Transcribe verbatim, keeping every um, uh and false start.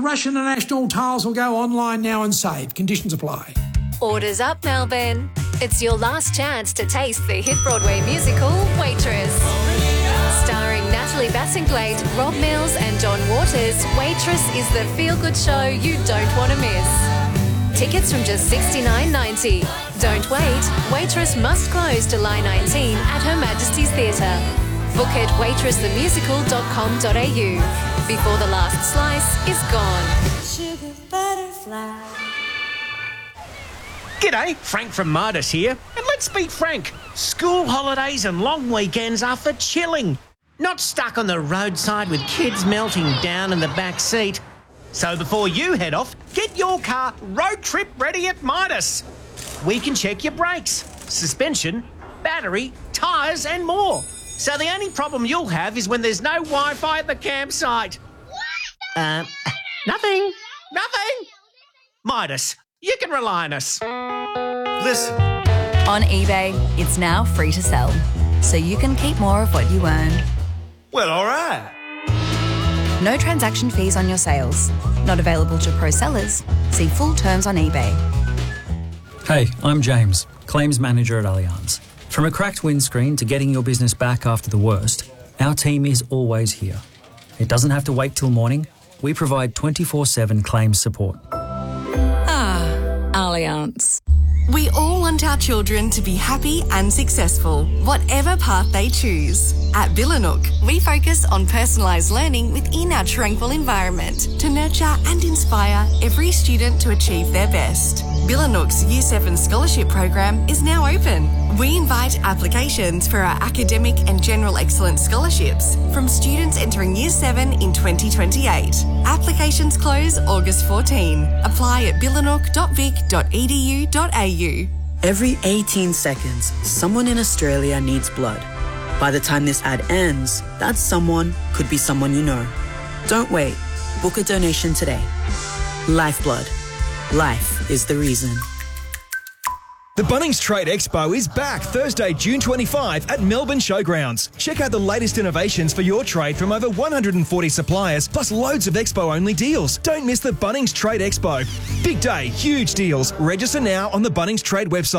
Russian and national tiles will go online now and save. Conditions apply. Orders up, Melbourne. It's your last chance to taste the hit Broadway musical, Waitress. Starring Natalie Bassingthwaighte, Rob Mills and John Waters, Waitress is the feel-good show you don't want to miss. Tickets from just sixty-nine ninety. Don't wait. Waitress must close July nineteenth at Her Majesty's Theatre. Book at waitress the musical dot com dot a u before the last slice is gone. Sugar butterfly. G'day, Frank from Midas here. And let's be frank, school holidays and long weekends are for chilling, not stuck on the roadside with kids melting down in the back seat. So before you head off, get your car road trip ready at Midas. We can check your brakes, suspension, battery, tyres and more. So the only problem you'll have is when there's no Wi-Fi at the campsite. Uh, nothing, nothing. Midas, you can rely on us. Listen. On eBay, it's now free to sell, so you can keep more of what you earn. Well, all right. No transaction fees on your sales. Not available to pro sellers. See full terms on eBay. Hey, I'm James, Claims Manager at Allianz. From a cracked windscreen to getting your business back after the worst, our team is always here. It doesn't have to wait till morning. We provide twenty-four seven claims support. Ah, Allianz. We all want our children to be happy and successful, whatever path they choose. At Billanook, we focus on personalised learning within our tranquil environment to nurture and inspire every student to achieve their best. Billanook's Year seven Scholarship Program is now open. We invite applications for our academic and general excellence scholarships from students entering Year seven in twenty twenty-eight. Applications close August fourteenth. Apply at billanook dot vic dot e d u dot a u. Every eighteen seconds, someone in Australia needs blood. By the time this ad ends, that someone could be someone you know. Don't wait. Book a donation today. Lifeblood. Life is the reason. The Bunnings Trade Expo is back Thursday, June twenty-fifth at Melbourne Showgrounds. Check out the latest innovations for your trade from over one hundred forty suppliers, plus loads of Expo-only deals. Don't miss the Bunnings Trade Expo. Big day, huge deals. Register now on the Bunnings Trade website.